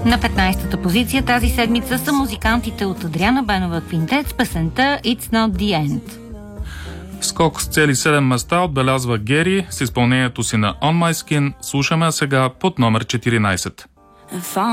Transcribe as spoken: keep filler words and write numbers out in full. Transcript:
На петнайсета позиция тази седмица са музикантите от Адриана Бенова Квинтет с песента It's Not The End. Скок с цели седем места отбелязва Гери с изпълнението си на On My Skin. Слушаме сега под номер четиринайсет.